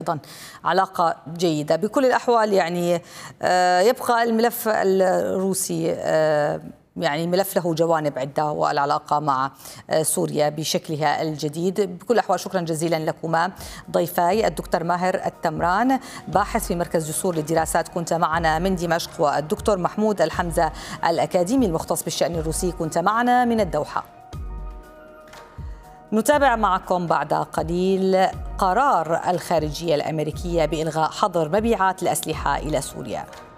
أيضا علاقة جيدة. بكل الأحوال يعني يبقى الملف الروسي يعني ملف له جوانب عدة، والعلاقة مع سوريا بشكلها الجديد. بكل الأحوال شكرا جزيلا لكما ضيفاي الدكتور ماهر التمران باحث في مركز جسور للدراسات كنت معنا من دمشق، والدكتور محمود الحمزة الأكاديمي المختص بالشأن الروسي كنت معنا من الدوحة. نتابع معكم بعد قليل قرار الخارجية الأمريكية بإلغاء حظر مبيعات الأسلحة إلى سوريا.